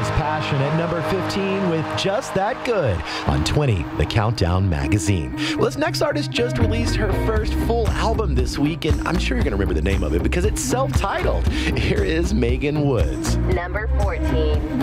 His Passion at number 15 with Just That Good on 20, The Countdown Magazine. Well, this next artist just released her first full album this week, and I'm sure you're going to remember the name of it because it's self-titled. Here is Megan Woods. Number 14.